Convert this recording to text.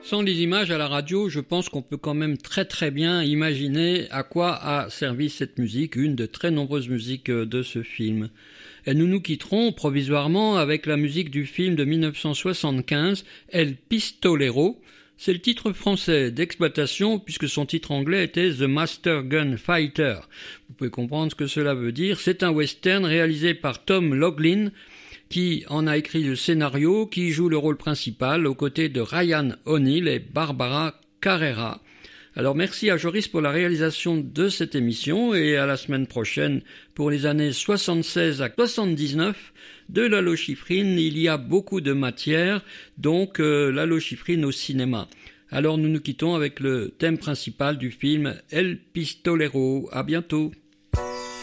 Sans les images à la radio, je pense qu'on peut quand même très bien imaginer à quoi a servi cette musique, une de très nombreuses musiques de ce film. Et nous nous quitterons provisoirement avec la musique du film de 1975, El Pistolero. C'est le titre français d'exploitation puisque son titre anglais était The Master Gun Fighter. Vous pouvez comprendre ce que cela veut dire. C'est un western réalisé par Tom Laughlin, qui en a écrit le scénario, qui joue le rôle principal aux côtés de Ryan O'Neal et Barbara Carrera. Alors merci à Joris pour la réalisation de cette émission et à la semaine prochaine pour les années 76 à 79 de l'hallochifrine. Il y a beaucoup de matière, donc l'hallochifrine au cinéma. Alors nous nous quittons avec le thème principal du film El Pistolero. À bientôt.